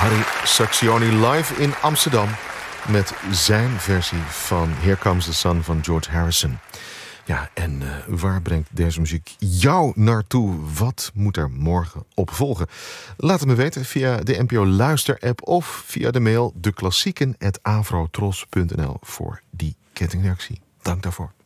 Harry Sacksioni live in Amsterdam met zijn versie van Here Comes the Sun van George Harrison. Ja, en waar brengt deze muziek jou naartoe? Wat moet er morgen op volgen? Laat het me weten via de NPO Luister-app of via de mail deklassieken@avrotros.nl voor die kettingreactie. Dank daarvoor.